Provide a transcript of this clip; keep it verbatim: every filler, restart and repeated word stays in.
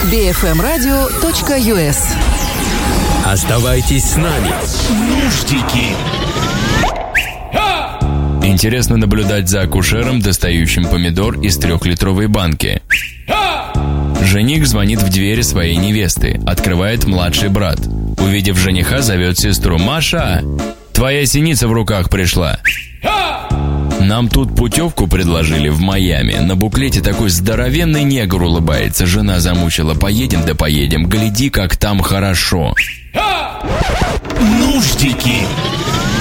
би эф эм радио точка ю эс. Оставайтесь с нами. Нуждики. Интересно наблюдать за акушером, достающим помидор из трехлитровой банки. Жених звонит в дверь своей невесты. Открывает младший брат. Увидев жениха, зовет сестру. «Маша, твоя синица в руках пришла». Нам тут путевку предложили в Майами. На буклете такой здоровенный негр улыбается. Жена замучила. Поедем да поедем. Гляди, как там хорошо. Нуждики.